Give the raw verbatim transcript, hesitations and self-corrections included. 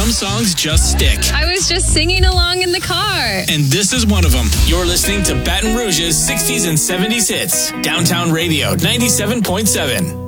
Some songs just stick. I was just singing along in the car. And this is one of them. You're listening to Baton Rouge's sixties and seventies hits. Downtown Radio, ninety-seven point seven.